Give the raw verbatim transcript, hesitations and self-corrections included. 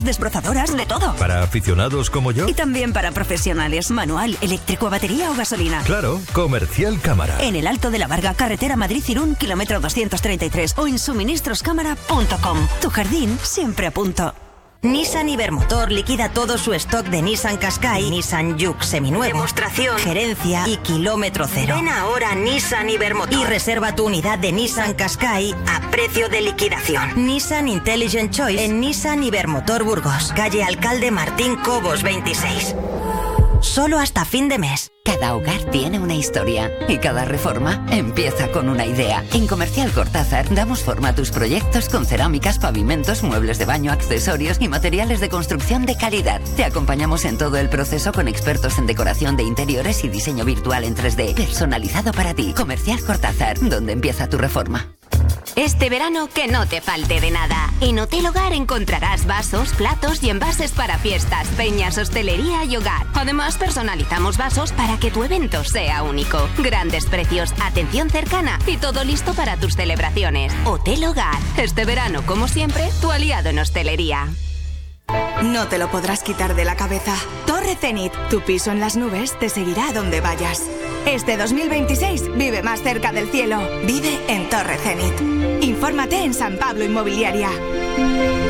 desbrozadoras, de todo. ¿Para aficionados como yo? Y también para profesionales, manual, eléctrico, batería o gasolina. Claro, Comercial Cámara. En el Alto de la Varga, carretera Madrid-Irún, kilómetro doscientos treinta y tres o en suministros cámara punto com. Tu jardín siempre a punto. Nissan Ibermotor liquida todo su stock de Nissan Qashqai, Nissan Juke seminuevo, demostración, gerencia y kilómetro cero. Ven ahora a Nissan Ibermotor y reserva tu unidad de Nissan Qashqai a precio de liquidación. Nissan Intelligent Choice en Nissan Ibermotor Burgos, calle Alcalde Martín Cobos veintiséis. Solo hasta fin de mes. Cada hogar tiene una historia y cada reforma empieza con una idea. En Comercial Cortázar damos forma a tus proyectos con cerámicas, pavimentos, muebles de baño, accesorios y materiales de construcción de calidad. Te acompañamos en todo el proceso con expertos en decoración de interiores y diseño virtual en tres D, personalizado para ti. Comercial Cortázar, donde empieza tu reforma. Este verano que no te falte de nada. En Hotel Hogar encontrarás vasos, platos y envases para fiestas, peñas, hostelería y hogar. Además, personalizamos vasos para que tu evento sea único. Grandes precios, atención cercana y todo listo para tus celebraciones. Hotel Hogar. Este verano, como siempre, tu aliado en hostelería. No te lo podrás quitar de la cabeza. Torre Zenit, tu piso en las nubes te seguirá a donde vayas. Este dos mil veintiséis vive más cerca del cielo. Vive en Torre Zenit. Infórmate en San Pablo Inmobiliaria.